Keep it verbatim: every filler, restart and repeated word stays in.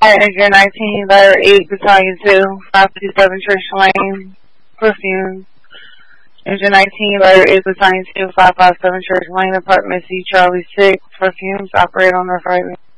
Hi, Engine nineteen, letter eight, Battalion two, five fifty-seven Church Lane, Perfume. Engine nineteen, letter eight, Battalion two, five fifty-seven Church Lane, Apartment C, Charlie six, Perfumes, operate on the right.